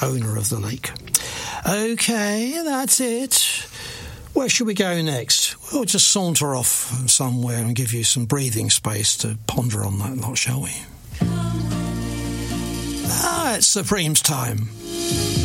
owner of the lake. OK, that's it. Where should we go next? We'll just saunter off somewhere and give you some breathing space to ponder on that lot, shall we? It's Supreme's time.